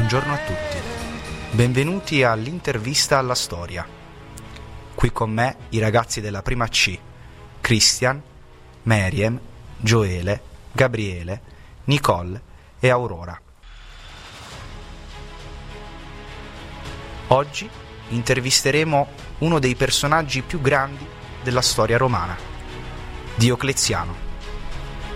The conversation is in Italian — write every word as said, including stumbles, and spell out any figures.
Buongiorno a tutti. Benvenuti all'intervista alla storia. Qui con me i ragazzi della prima C, Christian, Meriem, Gioele, Gabriele, Nicole e Aurora. Oggi intervisteremo uno dei personaggi più grandi della storia romana, Diocleziano.